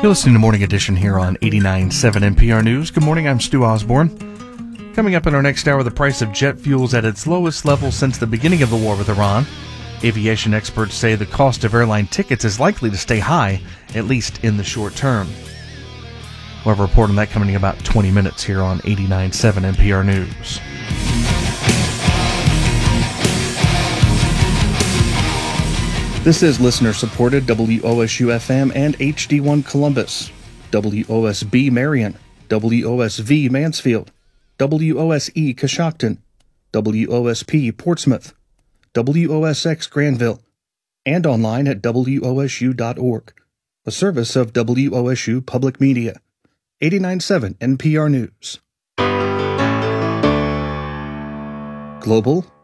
You're listening to Morning Edition here on 89.7 NPR News. Good morning, I'm Stu Osborne. Coming up in our next hour, the price of jet fuel is at its lowest level since the beginning of the war with Iran. Aviation experts say the cost of airline tickets is likely to stay high, at least in the short term. We'll have a report on that coming in about 20 minutes here on 89.7 NPR News. This is listener-supported WOSU-FM and HD1 Columbus, WOSB Marion, WOSV Mansfield, WOSE Coshocton, WOSP Portsmouth, WOSX Granville, and online at WOSU.org, a service of WOSU Public Media. 89.7 NPR News. Global